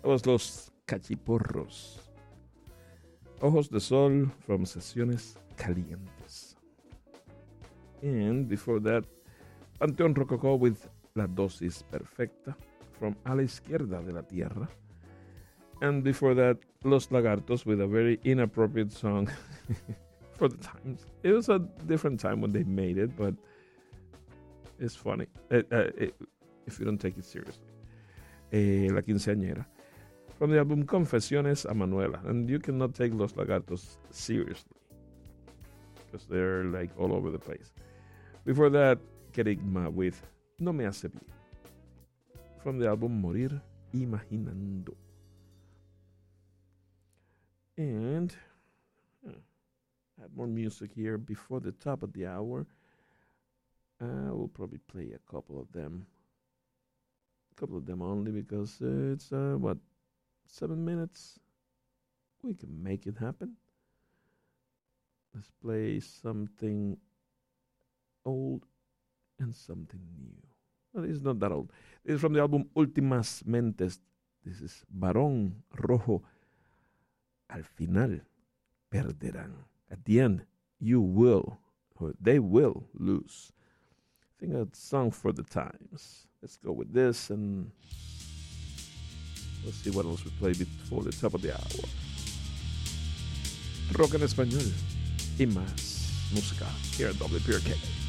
Todos los cachiporros. Ojos de Sol from Sesiones Calientes. And before that, Panteón Rococó with La Dosis Perfecta from A la Izquierda de la Tierra. And before that, Los Lagartos with a very inappropriate song for the times. It was a different time when they made it, but it's funny if you don't take it seriously. La Quinceañera. From the album Confesiones a Manuela. And you cannot take Los Lagartos seriously because they're like all over the place. Before that, Kerigma with No Me Hace Bien. From the album Morir Imaginando. And I have more music here before the top of the hour. I will probably play a couple of them. A couple of them only because it's, 7 minutes? We can make it happen. Let's play something old and something new. Well, it's not that old. This is from the album Últimas Mentes. This is Barón Rojo. Al final, perderán. At the end, you will, or they will lose. I think a song for the times. Let's go with this and let's see what else we play before the top of the hour. Rock en español y más música here at WPRK.